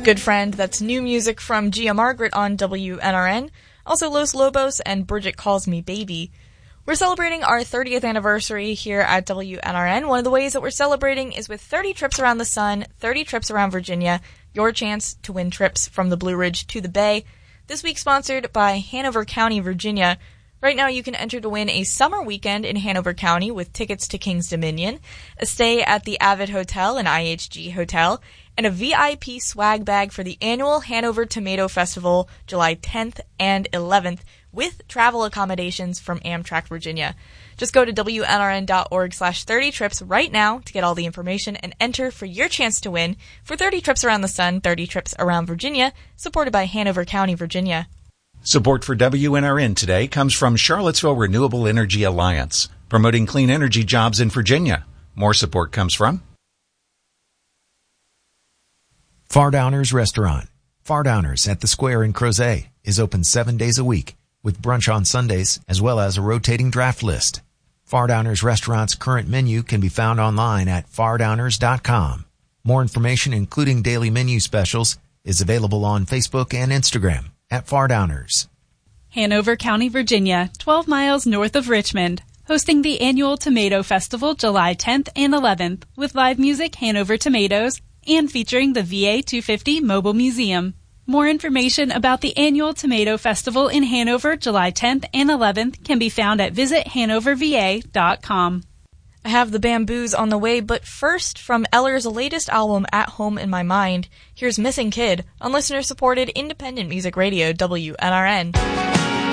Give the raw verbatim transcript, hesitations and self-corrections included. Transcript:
Good Friend, that's new music from Gia Margaret on W N R N. Also Los Lobos and Bridget Calls Me Baby. We're celebrating our thirtieth anniversary here at W N R N. One of the ways that we're celebrating is with thirty trips around the sun, thirty trips around Virginia, your chance to win trips from the Blue Ridge to the Bay. This week sponsored by Hanover County, Virginia. Right now you can enter to win a summer weekend in Hanover County with tickets to King's Dominion, a stay at the Avid Hotel and I H G Hotel, and a V I P swag bag for the annual Hanover Tomato Festival July tenth and eleventh with travel accommodations from Amtrak Virginia. Just go to W N R N dot org slash thirty trips right now to get all the information and enter for your chance to win for thirty trips around the sun, thirty trips around Virginia, supported by Hanover County, Virginia. Support for W N R N today comes from Charlottesville Renewable Energy Alliance, promoting clean energy jobs in Virginia. More support comes from Fardowners Restaurant. Fardowners at the Square in Crozet is open seven days a week with brunch on Sundays as well as a rotating draft list. Fardowners Restaurant's current menu can be found online at fardowners dot com. More information, including daily menu specials, is available on Facebook and Instagram at Fardowners. Hanover County, Virginia, twelve miles north of Richmond, hosting the annual Tomato Festival July tenth and eleventh with live music Hanover Tomatoes and featuring the V A two fifty Mobile Museum. More information about the annual Tomato Festival in Hanover July tenth and eleventh can be found at visit hanover v a dot com. I have the Bamboos on the way, but first, from Eller's latest album, At Home in My Mind, here's Missing Kid on listener-supported independent music radio W N R N.